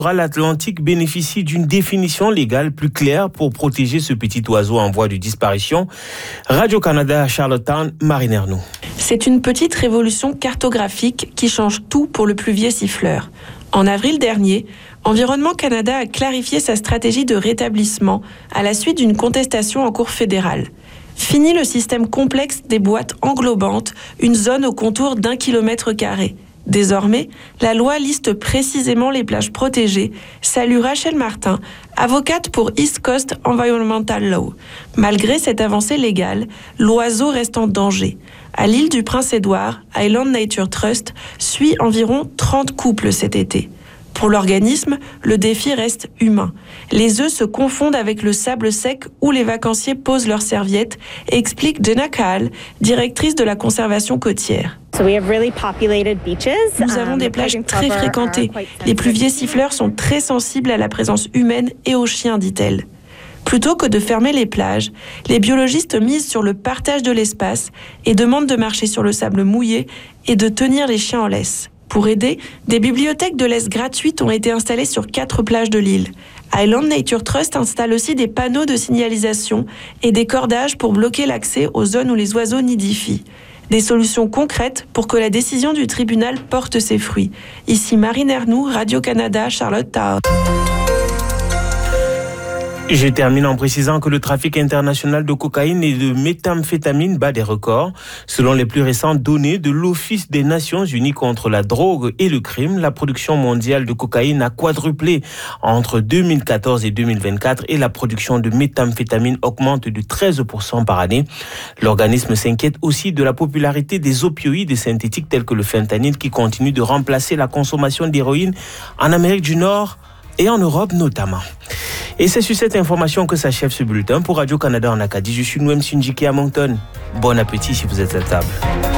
L'Atlantique bénéficie d'une définition légale plus claire pour protéger ce petit oiseau en voie de disparition. Radio-Canada à Charlottetown, Marine Ernoult. C'est une petite révolution cartographique qui change tout pour le pluvier siffleur. En avril dernier, Environnement Canada a clarifié sa stratégie de rétablissement à la suite d'une contestation en cour fédérale. Fini le système complexe des boîtes englobantes, une zone au contour d'1 km². Désormais, la loi liste précisément les plages protégées, salue Rachel Martin, avocate pour East Coast Environmental Law. Malgré cette avancée légale, l'oiseau reste en danger. À l'île du Prince-Édouard, Island Nature Trust suit environ 30 couples cet été. Pour l'organisme, le défi reste humain. Les œufs se confondent avec le sable sec où les vacanciers posent leurs serviettes, explique Jenna Kahl, directrice de la conservation côtière. Nous avons des plages très fréquentées. Les pluviers siffleurs sont très sensibles à la présence humaine et aux chiens, dit-elle. Plutôt que de fermer les plages, les biologistes misent sur le partage de l'espace et demandent de marcher sur le sable mouillé et de tenir les chiens en laisse. Pour aider, des bibliothèques de laisse gratuites ont été installées sur 4 plages de l'île. Island Nature Trust installe aussi des panneaux de signalisation et des cordages pour bloquer l'accès aux zones où les oiseaux nidifient. Des solutions concrètes pour que la décision du tribunal porte ses fruits. Ici Marine Ernoult, Radio-Canada, Charlottetown. Je termine en précisant que le trafic international de cocaïne et de méthamphétamine bat des records. Selon les plus récentes données de l'Office des Nations Unies contre la drogue et le crime, la production mondiale de cocaïne a quadruplé entre 2014 et 2024 et la production de méthamphétamine augmente de 13% par année. L'organisme s'inquiète aussi de la popularité des opioïdes synthétiques tels que le fentanyl qui continue de remplacer la consommation d'héroïne en Amérique du Nord et en Europe notamment. Et c'est sur cette information que s'achève ce bulletin. Pour Radio-Canada en Acadie, je suis Noem Sindjiki à Moncton. Bon appétit si vous êtes à table.